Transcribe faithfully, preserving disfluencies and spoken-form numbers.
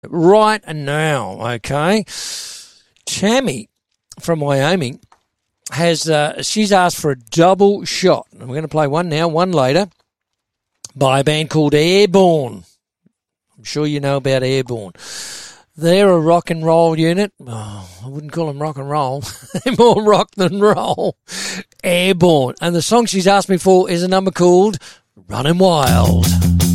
right now, okay? Tammy from Wyoming has, uh, she's asked for a double shot. And we're going to play one now, one later, by a band called Airborne. I'm sure you know about Airborne. They're a rock and roll unit. Oh, I wouldn't call them rock and roll. They're more rock than roll. Airborne. And the song she's asked me for is a number called Running Wild.